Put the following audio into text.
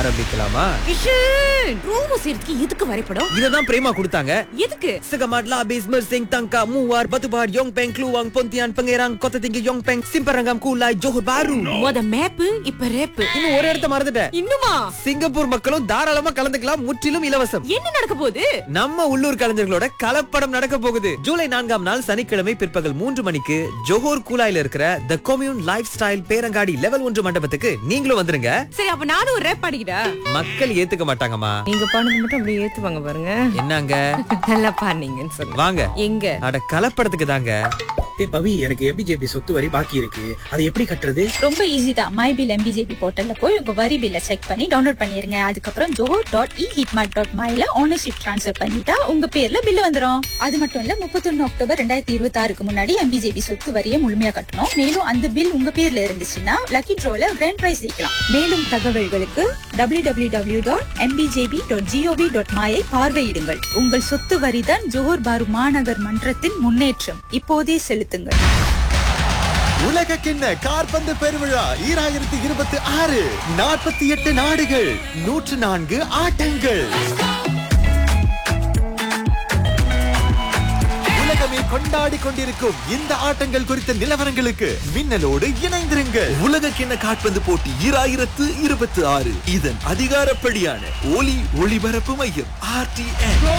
ஆரம்பிக்கலாமா? கிஷன், ரூம் சேர்த்துக்கு எதுக்கு வரைபடம்? இததான் பிரேமா கொடுத்தாங்க. எதுக்கு? Segamat Labis Mersing Tangka Muar Batubar Yongpeng Kluang Pontian Pangerang Kota Tinggi Yongpeng Simparangam Kulai Johor Bahru. மொத மேப் இப்ப ரேப். இன்னும் ஒரு இடத்த மறந்துட்டேன். இன்னுமா? சிங்கப்பூர் மக்களும் தாராளமா கலந்துக்கலாம், முற்றிலும் இலவசம். என்ன நடக்க போகுது? நம்ம உள்ளூர் கலைஞர்களோட கலப்படம் நடக்க போகுது. ஜூலை 4ஆம் நாள் சனிக்கிழமை பிற்பகல் 3 மணிக்கு ஜோஹர் கூலாயில இருக்கிற தி கம்யூன் லைஃப் ஸ்டைல் பேரங்காடி லெவல் 1 மண்டபத்துக்கு நீங்களும் வந்துருங்க. சரி, அப்ப நானும் ஒரு ரேப் பாடிக்கிறா. மக்கள் ஏத்துக்க மாட்டாங்கம்மா. நீங்க பாடுறது மட்டும் அப்படியே ஏத்துவாங்க பாருங்க. என்னங்க நல்லா பாடுனீங்கன்னு சொல்லுங்க. வாங்க. எங்க? அட கலப்படத்துக்கு தாங்க. பவி, எனக்கு எம்பிஜேபி சொத்து வரி பாக்கி இருக்கு, அதை எப்படி கட்டுறது? ரொம்ப ஈஸி தான். மை பில் எம்பிஜேபி போர்ட்டல்ல போய் உங்க வரி பில்ல செக் பண்ணி டவுன்லோட் பண்ணிருங்க. அதுக்கப்புறம் johor.ehitmart.my ஓனர்ஷிப் ட்ரான்ஸ்ஃபர் பண்ணிட்டா உங்க பேர்ல பில் வந்துரும். அது மட்டும் இல்ல, 31 அக்டோபர் 2026க்கு முன்னாடி எம்பிஜேபி சொத்து வரியை முழுமையா கட்டணும். மேலும் அந்த பில் உங்க பேர்ல இருந்துச்சுன்னா லக்கி ட்ரோல கிராண்ட் பிரைஸ் ஜெயிக்கலாம். மேலும் தகவல்களுக்கு www.mbjb.gov.my பார்வையிடுங்கள். உங்கள் சொத்து வரி தான் ஜோஹர் பாரு மாநகர் மன்றத்தின் முன்னேற்றம். இப்போதே செலுத்துங்கள். உலக கிண்ண காற்பந்து பெருவிழா 2026 48 நாடுகள் 104 ஆட்டங்கள். உலகமே கொண்டாடி கொண்டிருக்கும் இந்த ஆட்டங்கள் குறித்த நிலவரங்களுக்கு மின்னலோடு இணைந்திருங்கள். உலக கிண்ண காற்பந்து போட்டி 2026 இதன் அதிகாரப்படியான ஒலி ஒளிபரப்பு மையம் RTN.